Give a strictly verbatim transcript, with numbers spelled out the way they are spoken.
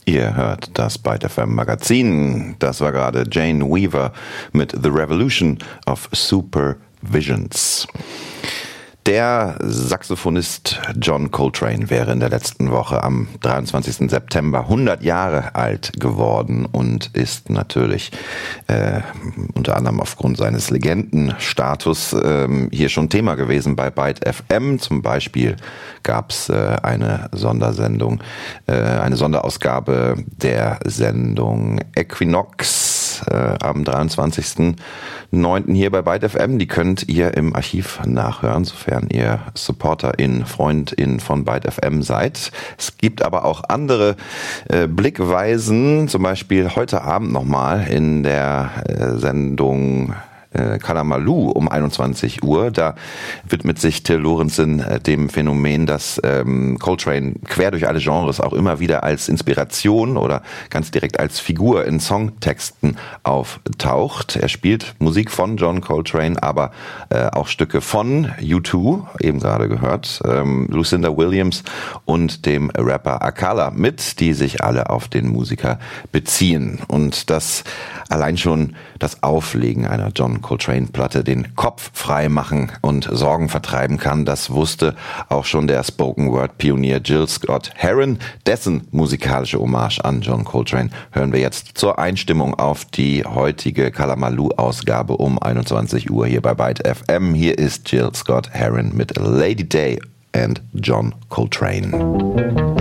Ihr hört das Byte F M Magazin. Das war gerade Jane Weaver mit The Revolution of Supervisions. Der Saxophonist John Coltrane wäre in der letzten Woche am dreiundzwanzigsten September hundert Jahre alt geworden und ist natürlich äh, unter anderem aufgrund seines Legendenstatus äh, hier schon Thema gewesen bei Byte F M. Zum Beispiel gab es äh, eine Sondersendung, äh, eine Sonderausgabe der Sendung Equinox äh, am dreiundzwanzigsten neunten hier bei Byte F M. Die könnt ihr im Archiv nachhören, sofern ihr Supporterin, Freundin von Byte F M seid. Es gibt aber auch andere äh, Blickweisen, zum Beispiel heute Abend nochmal in der äh, Sendung äh, Kalamaloo um einundzwanzig Uhr. Da widmet sich Till Lorenzen äh, dem Phänomen, dass ähm, Coltrane quer durch alle Genres auch immer wieder als Inspiration oder ganz direkt als Figur in Songtexten auftaucht. Er spielt Musik von John Coltrane, aber äh, auch Stücke von U zwei, eben gerade gehört, ähm, Lucinda Williams und dem Rapper Akala mit, die sich alle auf den Musiker beziehen. Und das allein schon das Auflegen einer John Coltrane-Platte den Kopf frei machen und Sorgen vertreiben kann, das wusste auch schon der Spoken-Word-Pionier Gil Scott-Heron. Dessen musikalische Hommage an John Coltrane hören wir jetzt zur Einstimmung auf die heutige Kalamaloo-Ausgabe um einundzwanzig Uhr hier bei Byte F M. Hier ist Gil Scott-Heron mit Lady Day and John Coltrane.